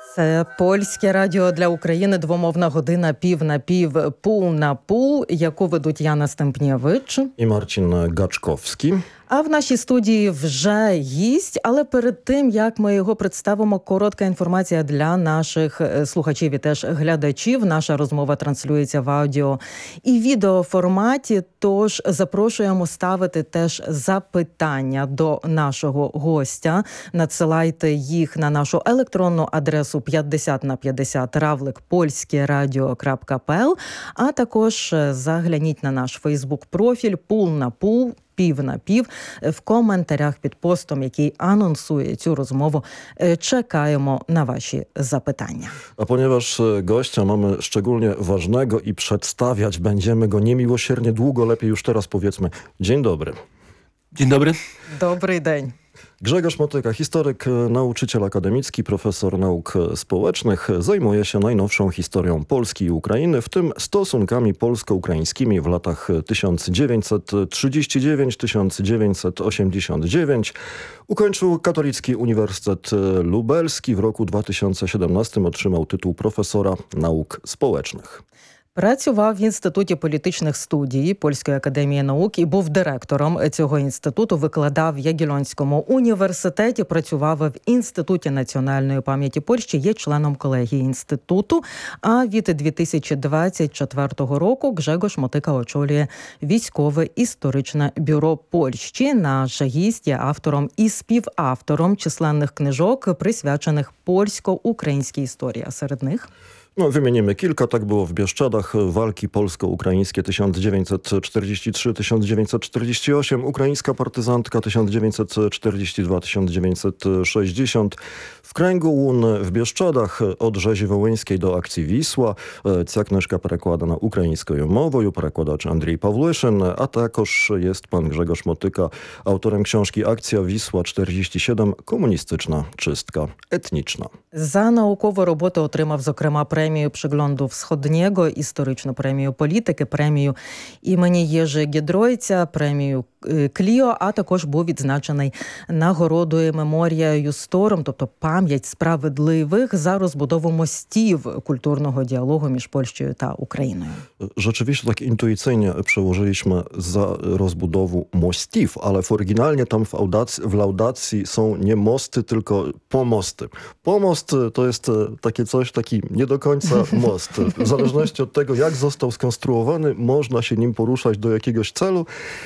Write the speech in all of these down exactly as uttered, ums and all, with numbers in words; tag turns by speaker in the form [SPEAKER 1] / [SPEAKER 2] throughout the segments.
[SPEAKER 1] Це Польське радіо для України, двомовна година пів на пів, пул на пул, яку ведуть Яна Стемпнєвич
[SPEAKER 2] і Марcin Гачковський.
[SPEAKER 1] А в нашій студії вже гість, але перед тим, як ми його представимо, коротка інформація для наших слухачів і теж глядачів. Наша розмова транслюється в аудіо і відеоформаті, тож запрошуємо ставити теж запитання до нашого гостя. Надсилайте їх на нашу електронну адресу п'ятдесят на п'ятдесят равлик польськерадіо крапка пе ел, а також загляніть на наш фейсбук-профіль «Пул на пул», пів на пів, в коментарях під постом, який анонсує цю rozmowę. Czekajmy na wasze zapytania.
[SPEAKER 2] A ponieważ gościa mamy szczególnie ważnego i przedstawiać będziemy go niemiłosiernie długo, lepiej już teraz powiedzmy dzień dobry.
[SPEAKER 3] Dzień dobry.
[SPEAKER 1] Dobry dzień.
[SPEAKER 2] Grzegorz Motyka, historyk, nauczyciel akademicki, profesor nauk społecznych, zajmuje się najnowszą historią Polski i Ukrainy, w tym stosunkami polsko-ukraińskimi w latach tysiąc dziewięćset trzydziesty dziewiąty do tysiąc dziewięćset osiemdziesiątego dziewiątego. Ukończył Katolicki Uniwersytet Lubelski. W roku dwa tysiące siedemnastym otrzymał tytuł profesora nauk społecznych.
[SPEAKER 1] Працював в Інституті політичних студій Польської академії наук і був директором цього інституту, викладав в Ягеллонському університеті, працював в Інституті національної пам'яті Польщі, є членом колегії інституту. А від дві тисячі двадцять четвертого року Гжегош Мотика очолює військове історичне бюро Польщі. Наш гість є автором і співавтором численних книжок, присвячених польсько-українській історії. А серед них
[SPEAKER 2] No, wymienimy kilka. Tak było w Bieszczadach. Walki polsko-ukraińskie tysiąc dziewięćset czterdziesty trzeci do tysiąc dziewięćset czterdziestego ósmego. Ukraińska partyzantka tysiąc dziewięćset czterdziesty drugi do tysiąc dziewięćset sześćdziesiątego. W kręgu łun w Bieszczadach od rzezi wołyńskiej do akcji Wisła. Ця книжка перекладена українською мовою, перекладач Андрій Павлишин, а також jest pan Grzegorz Motyka, autorem książki Akcja Wisła czterdzieści siedem. Komunistyczna czystka etniczna.
[SPEAKER 1] За наукову роботу отримав, зокрема, премію Przyglądu Wschodniego, історичну премію політики, премію імені Єжи Гідройця, премію Кліо, а також був відзначений нагородою Меморія Юстором, тобто пам'ять справедливих, за розбудову мостів культурного діалогу між Польщею та Україною.
[SPEAKER 2] Rzeczywiście tak intuicyjnie przełożyliśmy za rozbudową mościw, ale w oryginalnie tam w, audacji, w laudacji są nie mosty, tylko pomosty. Pomost to jest takie coś, taki nie do końca most. W zależności od tego, jak został skonstruowany, można się nim poruszać do jakiegoś celu,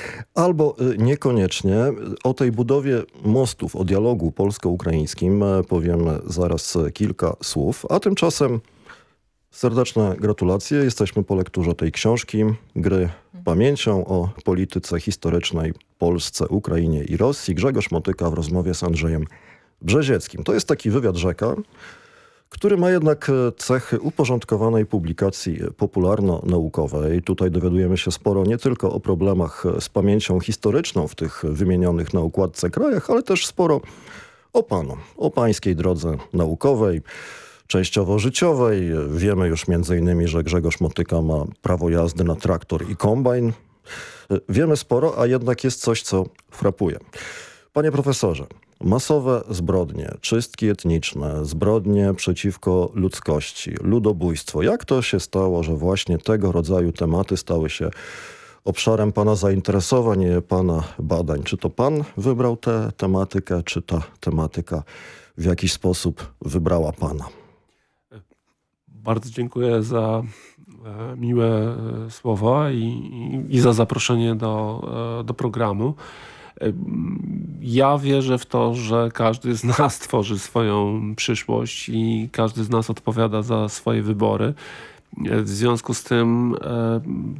[SPEAKER 2] albo niekoniecznie. O tej budowie mostów, o dialogu polsko-ukraińskim powiemy zaraz kilka słów, a tymczasem serdeczne gratulacje. Jesteśmy po lekturze tej książki, Gry pamięcią o polityce historycznej Polsce, Ukrainie i Rosji. Grzegorz Motyka w rozmowie z Andrzejem Brzezieckim. To jest taki wywiad rzeka, który ma jednak cechy uporządkowanej publikacji popularno-naukowej. Tutaj dowiadujemy się sporo nie tylko o problemach z pamięcią historyczną w tych wymienionych na układce krajach, ale też sporo o panu, o pańskiej drodze naukowej, częściowo życiowej. Wiemy już między innymi, że Grzegorz Motyka ma prawo jazdy na traktor i kombajn. Wiemy sporo, a jednak jest coś, co frapuje. Panie profesorze, masowe zbrodnie, czystki etniczne, zbrodnie przeciwko ludzkości, ludobójstwo. Jak to się stało, że właśnie tego rodzaju tematy stały się obszarem pana zainteresowań, pana badań? Czy to pan wybrał tę tematykę, czy ta tematyka w jakiś sposób wybrała pana?
[SPEAKER 3] Bardzo dziękuję za e, miłe e, słowa i, i, i za zaproszenie do, e, do programu. E, ja wierzę w to, że każdy z nas tworzy swoją przyszłość i każdy z nas odpowiada za swoje wybory. E, w związku z tym e,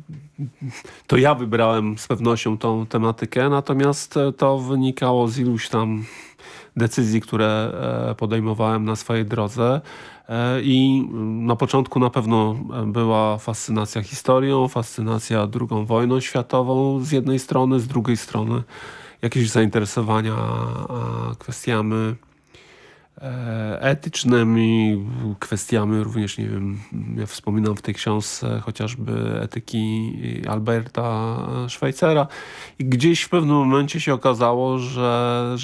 [SPEAKER 3] to ja wybrałem z pewnością tą tematykę, natomiast to wynikało z iluś tam decyzji, które podejmowałem na swojej drodze. I na początku na pewno była fascynacja historią, fascynacja drugą wojną światową z jednej strony, z drugiej strony jakieś zainteresowania kwestiami etycznymi, kwestiami również, nie wiem, ja wspominam w tej książce chociażby etyki Alberta Schweitzera i gdzieś w pewnym momencie się okazało, że